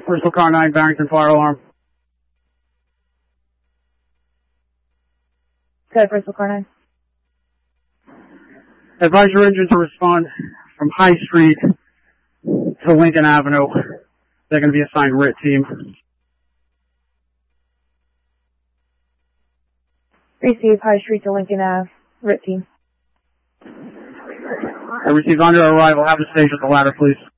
Bristol Car 9, Barrington Fire Alarm. Okay, Bristol Car 9. Advise your engine to respond from High Street to Lincoln Avenue. They're going to be assigned RIT team. Receive High Street to Lincoln Ave, RIT team. I received on your arrival. Have a stage at the ladder, please.